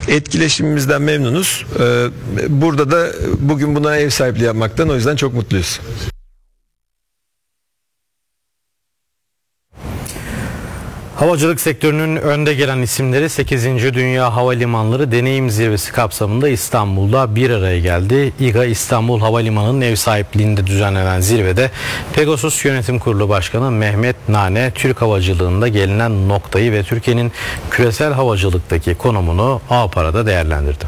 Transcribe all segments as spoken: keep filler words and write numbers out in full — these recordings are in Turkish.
etkileşimimizden memnunuz. Burada da bugün buna ev sahipliği yapmaktan o yüzden çok mutluyuz. Havacılık sektörünün önde gelen isimleri sekizinci Dünya Havalimanları Deneyim Zirvesi kapsamında İstanbul'da bir araya geldi. İGA İstanbul Havalimanı'nın ev sahipliğinde düzenlenen zirvede Pegasus Yönetim Kurulu Başkanı Mehmet Nane, Türk havacılığında gelinen noktayı ve Türkiye'nin küresel havacılıktaki konumunu A P Ar'da değerlendirdi.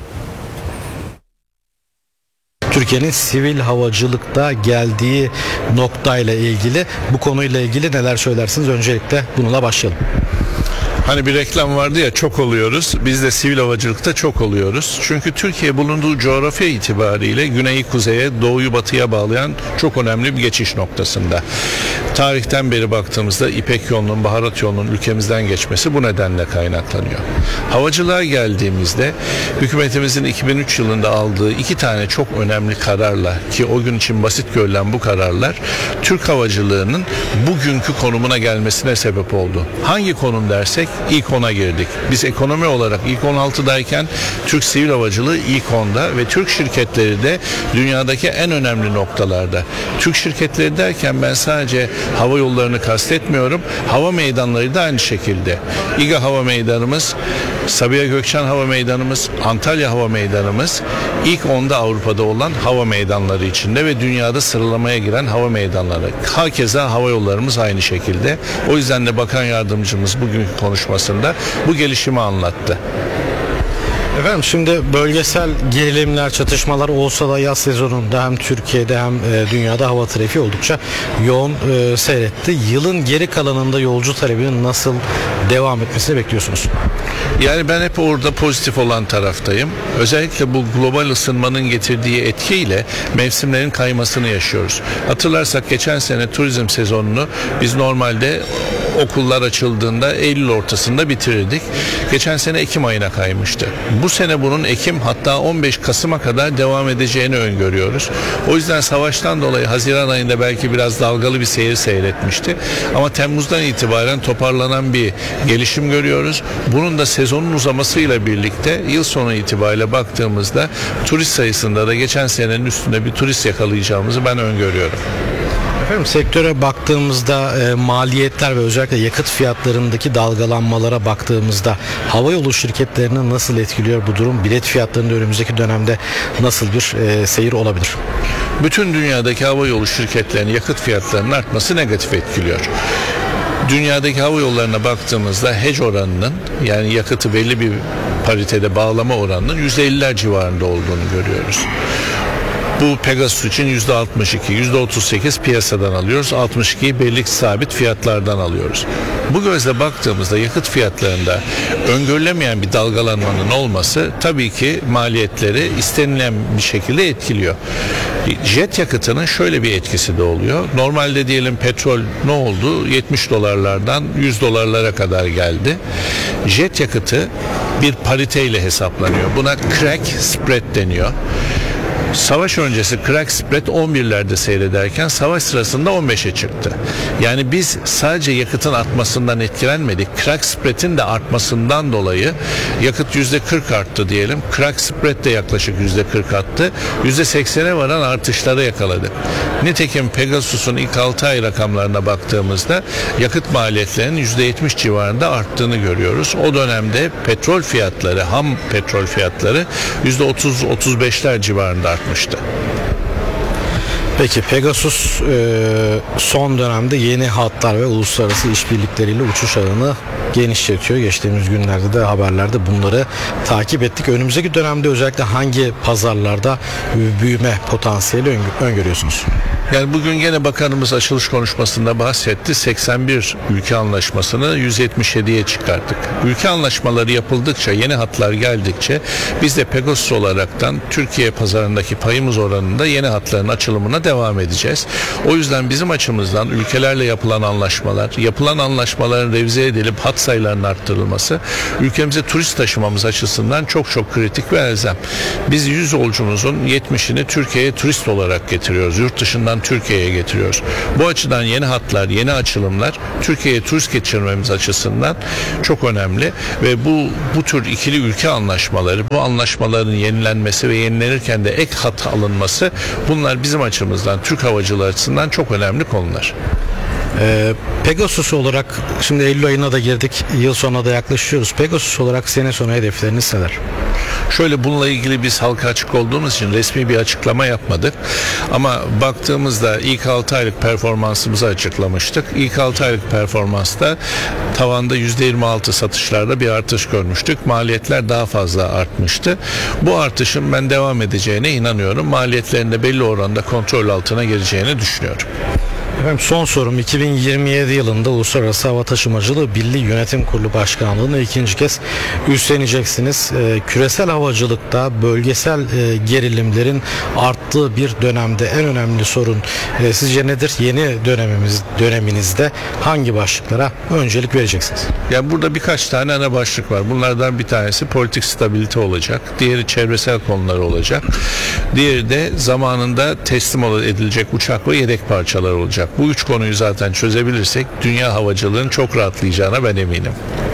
Türkiye'nin sivil havacılıkta geldiği noktayla ilgili, bu konuyla ilgili neler söylersiniz? Öncelikle bununla başlayalım. Hani bir reklam vardı ya, çok oluyoruz. Biz de sivil havacılıkta çok oluyoruz. Çünkü Türkiye bulunduğu coğrafya itibariyle güneyi kuzeye, doğuyu batıya bağlayan çok önemli bir geçiş noktasında. Tarihten beri baktığımızda İpek yolunun, baharat yolunun ülkemizden geçmesi bu nedenle kaynaklanıyor. Havacılığa geldiğimizde hükümetimizin iki bin üç yılında aldığı iki tane çok önemli kararla, ki o gün için basit görülen bu kararlar Türk havacılığının bugünkü konumuna gelmesine sebep oldu. Hangi konum dersek ilk ona girdik. Biz ekonomi olarak ilk on altıdayken Türk sivil havacılığı ilk onda ve Türk şirketleri de dünyadaki en önemli noktalarda. Türk şirketleri derken ben sadece hava yollarını kastetmiyorum. Hava meydanları da aynı şekilde. İGA Hava Meydanımız, Sabiha Gökçen Hava Meydanımız, Antalya Hava Meydanımız ilk onda Avrupa'da olan hava meydanları içinde ve dünyada sıralamaya giren hava meydanları. Hakeza hava yollarımız aynı şekilde. O yüzden de Bakan Yardımcımız bugünkü konuşmasında bu gelişimi anlattı. Efendim, şimdi bölgesel gerilimler, çatışmalar olsa da yaz sezonunda hem Türkiye'de hem e, dünyada hava trafiği oldukça yoğun e, seyretti. Yılın geri kalanında yolcu talebinin nasıl devam etmesini bekliyorsunuz? Yani ben hep orada pozitif olan taraftayım. Özellikle bu global ısınmanın getirdiği etkiyle mevsimlerin kaymasını yaşıyoruz. Hatırlarsak geçen sene turizm sezonunu biz normalde okullar açıldığında Eylül ortasında bitirirdik. Geçen sene Ekim ayına kaymıştı. Bu sene bunun Ekim, hatta on beş Kasım'a kadar devam edeceğini öngörüyoruz. O yüzden savaştan dolayı Haziran ayında belki biraz dalgalı bir seyir seyretmişti. Ama Temmuz'dan itibaren toparlanan bir gelişim görüyoruz. Bunun da sezonun uzamasıyla birlikte yıl sonu itibariyle baktığımızda turist sayısında da geçen senenin üstünde bir turist yakalayacağımızı ben öngörüyorum. Efendim, sektöre baktığımızda e, maliyetler ve özellikle yakıt fiyatlarındaki dalgalanmalara baktığımızda havayolu şirketlerini nasıl etkiliyor bu durum? Bilet fiyatlarında önümüzdeki dönemde nasıl bir e, seyir olabilir? Bütün dünyadaki havayolu şirketlerinin yakıt fiyatlarının artması negatif etkiliyor. Dünyadaki hava yollarına baktığımızda hedge oranının, yani yakıtı belli bir paritede bağlama oranının yüzde elliler civarında olduğunu görüyoruz. Bu Pegasus için yüzde altmış iki, yüzde otuz sekiz piyasadan alıyoruz. altmış ikiyi belli sabit fiyatlardan alıyoruz. Bu gözle baktığımızda yakıt fiyatlarında öngörülemeyen bir dalgalanmanın olması tabii ki maliyetleri istenilen bir şekilde etkiliyor. Jet yakıtının şöyle bir etkisi de oluyor. Normalde diyelim petrol ne oldu? yetmiş dolarlardan yüz dolarlara kadar geldi. Jet yakıtı bir pariteyle hesaplanıyor. Buna crack spread deniyor. Savaş öncesi crack spread on birlerde seyrederken savaş sırasında on beşe çıktı. Yani biz sadece yakıtın artmasından etkilenmedik. Crack spread'in de artmasından dolayı yakıt yüzde kırk arttı diyelim. Crack spread de yaklaşık yüzde kırk arttı. yüzde seksene varan artışları yakaladık. Nitekim Pegasus'un ilk altı ay rakamlarına baktığımızda yakıt maliyetlerinin yüzde yetmiş civarında arttığını görüyoruz. O dönemde petrol fiyatları, ham petrol fiyatları yüzde otuz otuz beşler civarında artmıştı. Peki Pegasus e, son dönemde yeni hatlar ve uluslararası işbirlikleriyle uçuş ağını genişletiyor. Geçtiğimiz günlerde de haberlerde bunları takip ettik. Önümüzdeki dönemde özellikle hangi pazarlarda büyüme potansiyeli öngö- öngörüyorsunuz? Yani bugün gene bakanımız açılış konuşmasında bahsetti. seksen bir ülke anlaşmasını yüz yetmiş yediye çıkarttık. Ülke anlaşmaları yapıldıkça, yeni hatlar geldikçe biz de Pegasus olaraktan Türkiye pazarındaki payımız oranında yeni hatların açılımına devam edeceğiz. O yüzden bizim açımızdan ülkelerle yapılan anlaşmalar, yapılan anlaşmaların revize edilip hat sayılarının arttırılması ülkemize turist taşımamız açısından çok çok kritik ve elzem. Biz yüz yolcumuzun yetmişini Türkiye'ye turist olarak getiriyoruz. Yurt dışından Avrupa'dan Türkiye'ye getiriyoruz. Bu açıdan yeni hatlar, yeni açılımlar Türkiye'ye turist geçirmemiz açısından çok önemli ve bu bu tür ikili ülke anlaşmaları, bu anlaşmaların yenilenmesi ve yenilenirken de ek hat alınması, bunlar bizim açımızdan, Türk havacılığı açısından çok önemli konular. Ee, Pegasus olarak şimdi Eylül ayına da girdik, yıl sonuna da yaklaşıyoruz. Pegasus olarak sene sonu hedefleriniz neler? Şöyle, bununla ilgili biz halka açık olduğumuz için resmi bir açıklama yapmadık. Ama baktığımızda ilk altı aylık performansımızı açıklamıştık. İlk altı aylık performansta tavanda yüzde yirmi altı satışlarda bir artış görmüştük. Maliyetler daha fazla artmıştı. Bu artışın ben devam edeceğine inanıyorum. Maliyetlerin de belli oranda kontrol altına geleceğini düşünüyorum. Efendim son sorum, iki bin yirmi yedi yılında Uluslararası Hava Taşımacılığı Birliği Yönetim Kurulu Başkanlığı'nı ikinci kez üstleneceksiniz. Ee, küresel havacılıkta bölgesel e, gerilimlerin arttığı bir dönemde en önemli sorun e, sizce nedir? Yeni dönemimiz döneminizde hangi başlıklara öncelik vereceksiniz? Yani burada birkaç tane ana başlık var. Bunlardan bir tanesi politik stabilite olacak. Diğeri çevresel konular olacak. Diğeri de zamanında teslim edilecek uçak ve yedek parçalar olacak. Bu üç konuyu zaten çözebilirsek dünya havacılığının çok rahatlayacağına ben eminim.